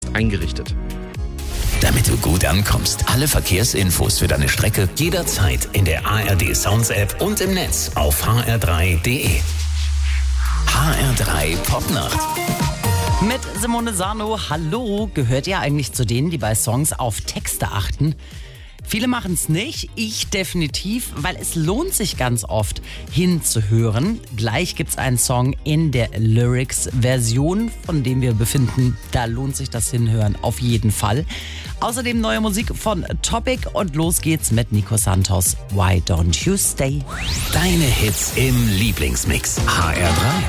eingerichtet. Damit du gut ankommst, alle Verkehrsinfos für deine Strecke jederzeit in der ARD Sounds App und im Netz auf hr3.de. HR3 Popnacht. Mit Simone Sano, hallo, gehört ihr eigentlich zu denen, die bei Songs auf Texte achten? Viele machen es nicht, ich definitiv, weil es lohnt sich ganz oft hinzuhören. Gleich gibt es einen Song in der Lyrics-Version, von dem wir befinden, da lohnt sich das Hinhören auf jeden Fall. Außerdem neue Musik von Topic und los geht's mit Nico Santos. Why Don't You Stay? Deine Hits im Lieblingsmix. HR3.